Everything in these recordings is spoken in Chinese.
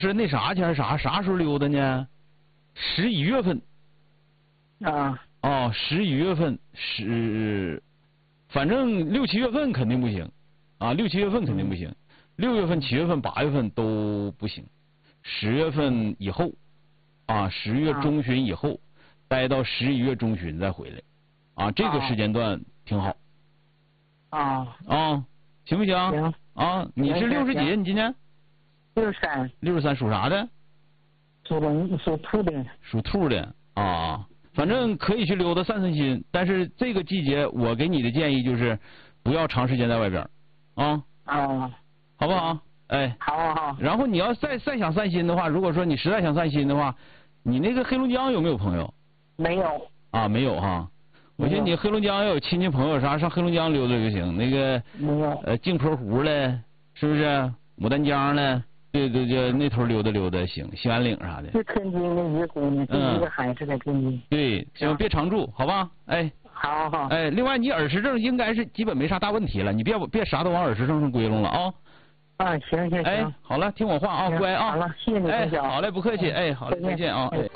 是那啥前啥时候溜达呢？11月份。 啊。 哦，11月份反正6、7月份肯定不行，啊，6、7月份肯定不行，6月份、7月份、8月份都不行，10月份以后，啊，10月中旬以后，待到11月中旬再回来，啊，这个时间段挺好。 啊。 啊，行不行？ 行。 啊，你是60几？你今年 ？63。 63属啥的？ 属兔的。 属兔的啊。反正可以去溜达散散心，但是这个季节我给你的建议就是不要长时间在外边，啊，好不好？哎， 好。 然后你要再想散心的话，如果说你实在想散心的话，你那个黑龙江有没有朋友？ 没有。 啊，没有哈。我觉得你黑龙江要有亲戚朋友啥，上黑龙江溜达就行。那个镜坡湖嘞，是不是？牡丹江嘞？对，那头溜达溜达行，兴安岭啥的。 是天津的一个姑娘，一个孩子在天津。 对，行，别常住，好吧？哎。 好。 哎，另外你耳石症应该是基本没啥大问题了，你别啥都往耳石症上归拢了啊。 啊，行。 哎，好了，听我话啊，乖啊。 好了，谢谢你。 哎，好嘞，不客气。哎，好嘞，再见啊。哎。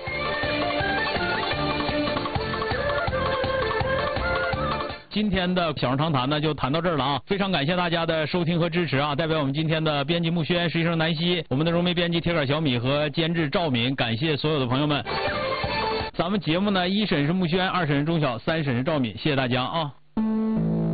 今天的小人长谈呢就谈到这儿了啊，非常感谢大家的收听和支持啊！代表我们今天的编辑木轩、实习生南希、我们的融媒编辑铁杆小米和监制赵敏，感谢所有的朋友们。咱们节目呢，1审是木轩，2审是钟晓，3审是赵敏，谢谢大家啊！